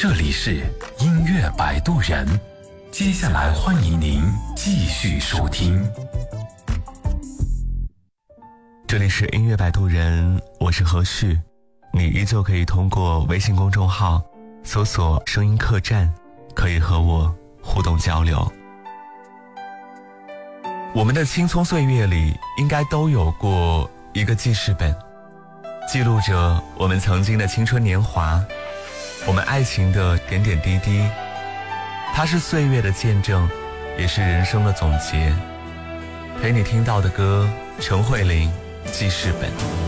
这里是音乐摆渡人，接下来欢迎您继续收听。 这里是音乐摆渡人，我是何旭，你依旧可以通过微信公众号搜索声音客栈，可以和我互动交流。我们的青葱岁月里应该都有过一个记事本，记录着我们曾经的青春年华，我们爱情的点点滴滴。它是岁月的见证，也是人生的总结。陪你听到的歌，陈慧琳记事本。